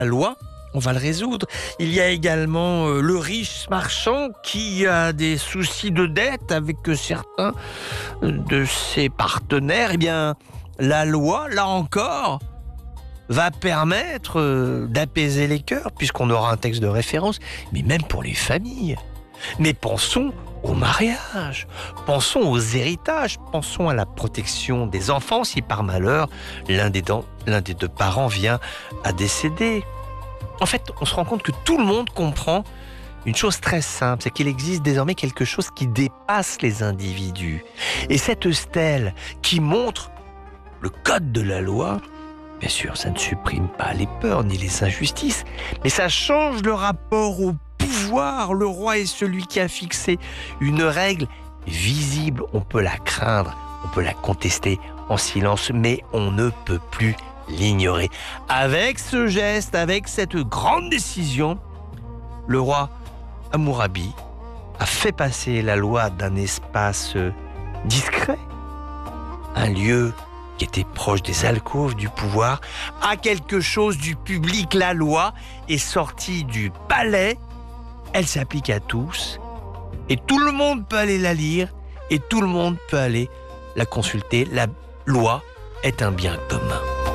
la loi, on va le résoudre. Il y a également le riche marchand qui a des soucis de dette avec certains de ses partenaires. Eh bien, la loi, là encore, va permettre d'apaiser les cœurs, puisqu'on aura un texte de référence, mais même pour les familles. Mais pensons au mariage, pensons aux héritages, pensons à la protection des enfants si par malheur l'un des deux parents vient à décéder. En fait, on se rend compte que tout le monde comprend une chose très simple, c'est qu'il existe désormais quelque chose qui dépasse les individus. Et cette stèle qui montre le code de la loi, bien sûr, ça ne supprime pas les peurs ni les injustices, mais ça change le rapport au pouvoir. Le roi est celui qui a fixé une règle visible. On peut la craindre, on peut la contester en silence, mais on ne peut plus l'ignorer. Avec ce geste, avec cette grande décision, le roi Hammurabi a fait passer la loi d'un espace discret, un lieu qui était proche des alcôves du pouvoir, à quelque chose du public. La loi est sortie du palais, elle s'applique à tous, et tout le monde peut aller la lire, et tout le monde peut aller la consulter. La loi est un bien commun.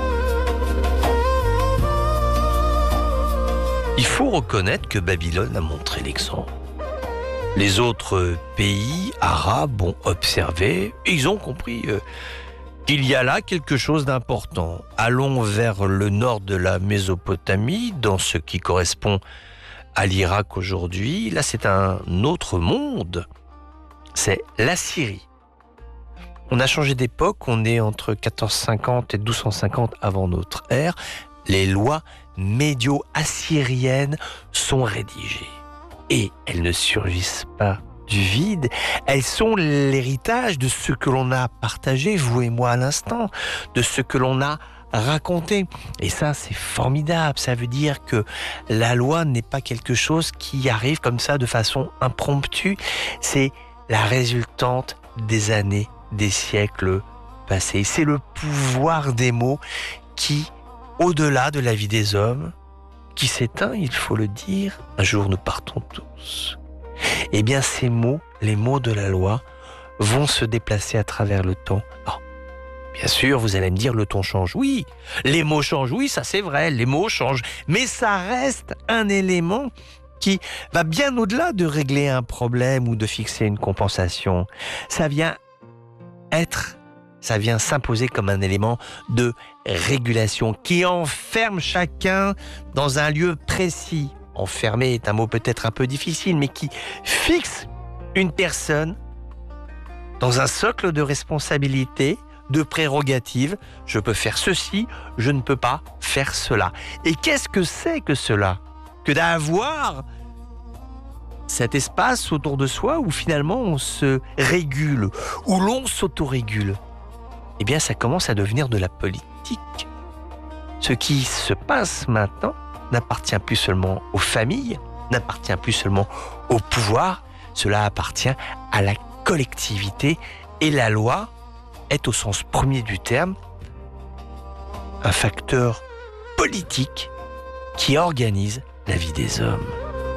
Il faut reconnaître que Babylone a montré l'exemple. Les autres pays arabes ont observé, et ils ont compris qu'il y a là quelque chose d'important. Allons vers le nord de la Mésopotamie, dans ce qui correspond à l'Irak aujourd'hui. Là, c'est un autre monde. C'est la Syrie. On a changé d'époque, on est entre 1450 et 1250 avant notre ère. Les lois médio-assyriennes sont rédigées. Et elles ne surgissent pas du vide, elles sont l'héritage de ce que l'on a partagé, vous et moi à l'instant, de ce que l'on a raconté. Et ça, c'est formidable. Ça veut dire que la loi n'est pas quelque chose qui arrive comme ça de façon impromptue. C'est la résultante des années, des siècles passés. C'est le pouvoir des mots qui, au-delà de la vie des hommes, qui s'éteint, il faut le dire, un jour nous partons tous. Eh bien, ces mots, les mots de la loi, vont se déplacer à travers le temps. Alors, bien sûr, vous allez me dire, le ton change. Oui, les mots changent. Oui, ça c'est vrai, les mots changent. Mais ça reste un élément qui va bien au-delà de régler un problème ou de fixer une compensation. Ça vient s'imposer comme un élément de régulation qui enferme chacun dans un lieu précis. Enfermer est un mot peut-être un peu difficile, mais qui fixe une personne dans un socle de responsabilité, de prérogatives. Je peux faire ceci, je ne peux pas faire cela. Et qu'est-ce que c'est que cela ? Que d'avoir cet espace autour de soi où finalement on se régule, où l'on s'autorégule. Eh bien, ça commence à devenir de la politique. Ce qui se passe maintenant n'appartient plus seulement aux familles, n'appartient plus seulement au pouvoir, cela appartient à la collectivité. Et la loi est, au sens premier du terme, un facteur politique qui organise la vie des hommes.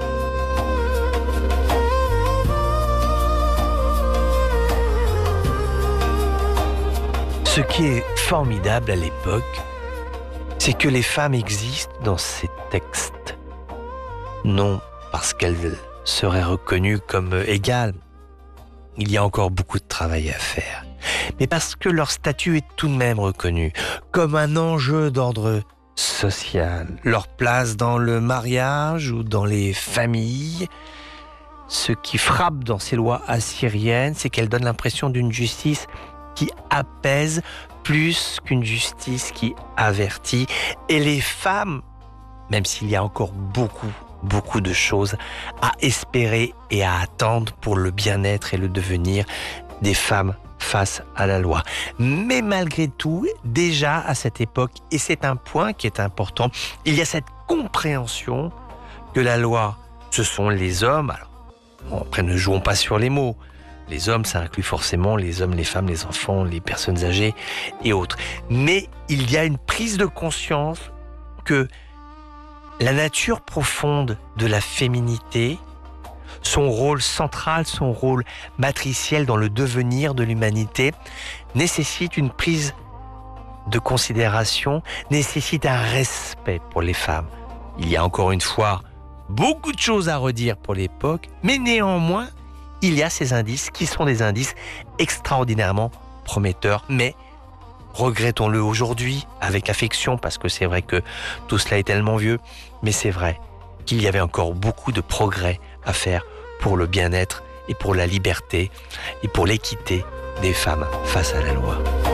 Ce qui est formidable à l'époque, c'est que les femmes existent dans ces textes, non parce qu'elles seraient reconnues comme égales, il y a encore beaucoup de travail à faire, mais parce que leur statut est tout de même reconnu comme un enjeu d'ordre social, leur place dans le mariage ou dans les familles. Ce qui frappe dans ces lois assyriennes, c'est qu'elles donnent l'impression d'une justice qui apaise plus qu'une justice qui avertit. Et les femmes, même s'il y a encore beaucoup de choses à espérer et à attendre pour le bien-être et le devenir des femmes face à la loi. Mais malgré tout, déjà à cette époque, et c'est un point qui est important, il y a cette compréhension que la loi, ce sont les hommes. Alors, après, ne jouons pas sur les mots. Les hommes, ça inclut forcément les hommes, les femmes, les enfants, les personnes âgées et autres. Mais il y a une prise de conscience que La nature profonde de la féminité, son rôle central, son rôle matriciel dans le devenir de l'humanité, nécessite une prise de considération, nécessite un respect pour les femmes. Il y a encore une fois beaucoup de choses à redire pour l'époque, mais néanmoins, il y a ces indices qui sont des indices extraordinairement prometteurs, mais regrettons-le aujourd'hui avec affection, parce que c'est vrai que tout cela est tellement vieux, mais c'est vrai qu'il y avait encore beaucoup de progrès à faire pour le bien-être et pour la liberté et pour l'équité des femmes face à la loi.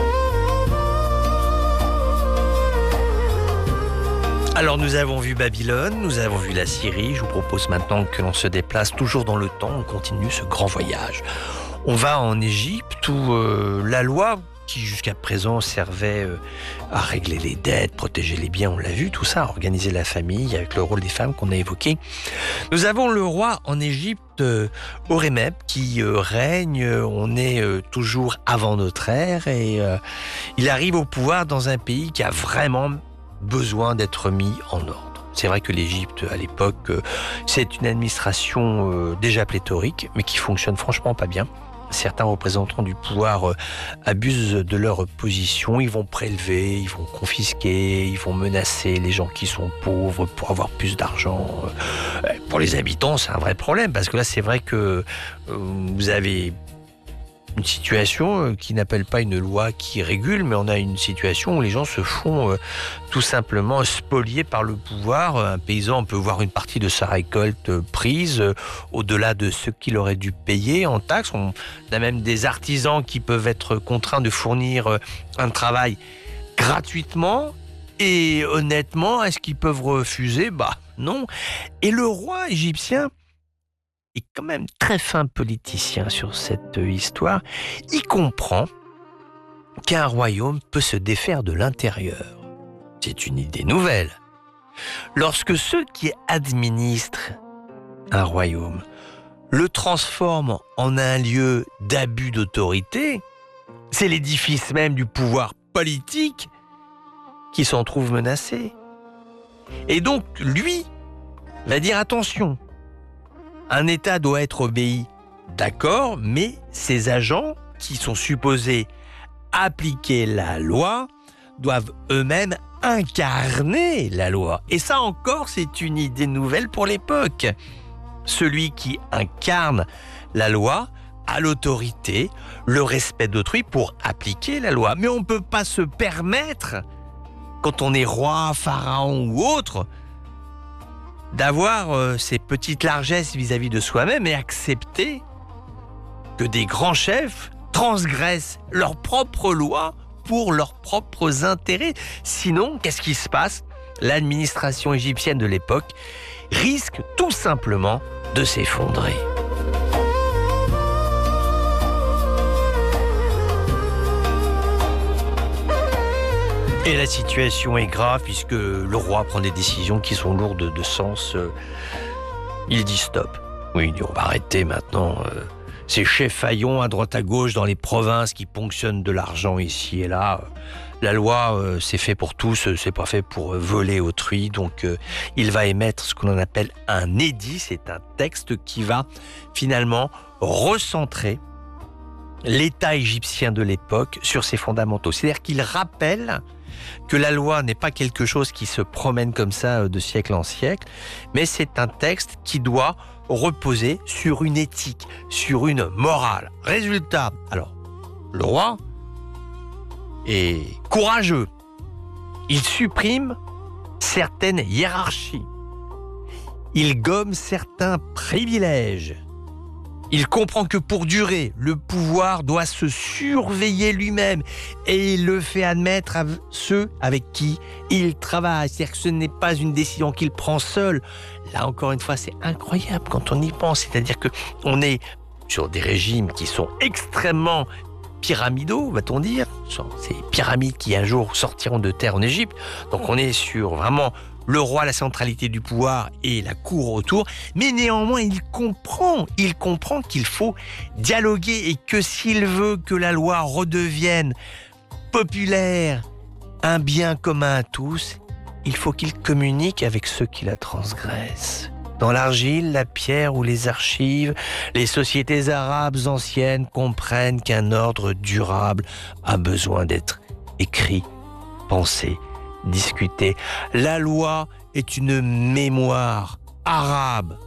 Alors nous avons vu Babylone, nous avons vu la Syrie. Je vous propose maintenant que l'on se déplace toujours dans le temps, on continue ce grand voyage. On va en Égypte où la loi qui jusqu'à présent servait à régler les dettes, protéger les biens, on l'a vu, tout ça, organiser la famille avec le rôle des femmes qu'on a évoqué. Nous avons le roi en Égypte, Horemheb, qui règne, on est toujours avant notre ère, et il arrive au pouvoir dans un pays qui a vraiment besoin d'être mis en ordre. C'est vrai que l'Égypte, à l'époque, c'est une administration déjà pléthorique, mais qui fonctionne franchement pas bien. Certains représentants du pouvoir abusent de leur position, ils vont prélever, ils vont confisquer, ils vont menacer les gens qui sont pauvres pour avoir plus d'argent. Pour les habitants, c'est un vrai problème, parce que là, c'est vrai que vous avez une situation qui n'appelle pas une loi qui régule, mais on a une situation où les gens se font tout simplement spolier par le pouvoir. Un paysan peut voir une partie de sa récolte prise au-delà de ce qu'il aurait dû payer en taxes. On a même des artisans qui peuvent être contraints de fournir un travail gratuitement. Et honnêtement, est-ce qu'ils peuvent refuser ? Non. Et le roi égyptien est quand même très fin politicien sur cette histoire. Il comprend qu'un royaume peut se défaire de l'intérieur. C'est une idée nouvelle. Lorsque ceux qui administrent un royaume le transforment en un lieu d'abus d'autorité, c'est l'édifice même du pouvoir politique qui s'en trouve menacé. Et donc, lui va dire attention, un État doit être obéi, d'accord, mais ses agents, qui sont supposés appliquer la loi, doivent eux-mêmes incarner la loi. Et ça encore, c'est une idée nouvelle pour l'époque. Celui qui incarne la loi a l'autorité, le respect d'autrui pour appliquer la loi. Mais on ne peut pas se permettre, quand on est roi, pharaon ou autre, d'avoir ces petites largesses vis-à-vis de soi-même et accepter que des grands chefs transgressent leurs propres lois pour leurs propres intérêts. Sinon, qu'est-ce qui se passe ? L'administration égyptienne de l'époque risque tout simplement de s'effondrer. Et la situation est grave puisque le roi prend des décisions qui sont lourdes de sens. Il dit stop. Oui, il dit on va arrêter maintenant ces chefs faillons à droite à gauche dans les provinces qui ponctionnent de l'argent ici et là. La loi, c'est fait pour tous, c'est pas fait pour voler autrui. Donc il va émettre ce que l'on appelle un édit. C'est un texte qui va finalement recentrer l'État égyptien de l'époque sur ses fondamentaux. C'est-à-dire qu'il rappelle que la loi n'est pas quelque chose qui se promène comme ça de siècle en siècle, mais c'est un texte qui doit reposer sur une éthique, sur une morale. Résultat, alors, le roi est courageux. Il supprime certaines hiérarchies. Il gomme certains privilèges. Il comprend que pour durer, le pouvoir doit se surveiller lui-même et il le fait admettre à ceux avec qui il travaille. C'est-à-dire que ce n'est pas une décision qu'il prend seul. Là, encore une fois, c'est incroyable quand on y pense. C'est-à-dire qu'on est sur des régimes qui sont extrêmement pyramidaux, va-t-on dire. Ces pyramides qui un jour sortiront de terre en Égypte. Donc on est sur vraiment le roi, la centralité du pouvoir et la cour autour, mais néanmoins il comprend qu'il faut dialoguer et que s'il veut que la loi redevienne populaire, un bien commun à tous, il faut qu'il communique avec ceux qui la transgressent. Dans l'argile, la pierre ou les archives, les sociétés arabes anciennes comprennent qu'un ordre durable a besoin d'être écrit, pensé, discuté. La loi est une mémoire arabe